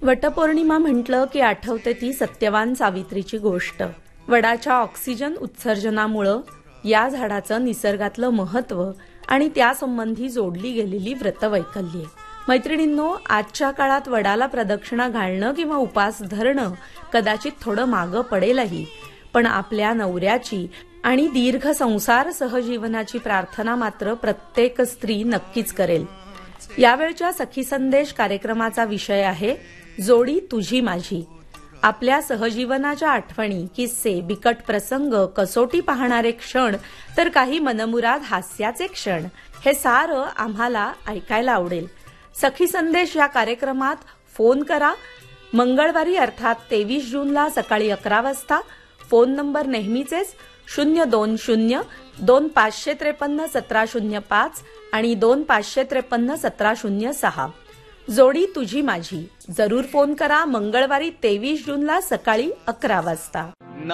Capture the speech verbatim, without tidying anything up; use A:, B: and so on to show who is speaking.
A: वटपौर्णिमा म्हटलं की आठवते ती सत्यवान सावित्रीची गोष्ट. वडाच्या ऑक्सिजन उत्सर्जनामुळं या झाडाचं निसर्गातलं महत्व आणि त्यासंबंधी जोडली गेलेली व्रतवैकल्ये. मैत्रिणींनो, आजच्या काळात वडाला प्रदक्षिणा घालणं किंवा उपास धरणं कदाचित थोडं मागं पडेलही, पण आपल्या नवऱ्याची आणि दीर्घ संसार सहजीवनाची प्रार्थना मात्र प्रत्येक स्त्री नक्कीच करेल. यावेळच्या सखी संदेश कार्यक्रमाचा विषय आहे जोडी तुझी माझी. आपल्या सहजीवनाच्या आठवणी, किस्से, बिकट प्रसंग, कसोटी पाहणारे क्षण, तर काही मनमुराद हास्याचे क्षण, हे सारं आम्हाला ऐकायला आवडेल. सखी संदेश या कार्यक्रमात फोन करा. मंगळवारी अर्थात तेवीस जूनला सकाळी अकरा वाजता. फोन नंबर नेहमीचेच शून्य दोन शून्य दोन पाचशे त्रेपन्न सतरा शून्य पाच आणि दोन पाचशे त्रेपन्न सतरा शून्य सहा. जोडी तुझी माझी जरूर फोन करा. मंगळवारी तेवीस जूनला सकाळी अकरा वाजता.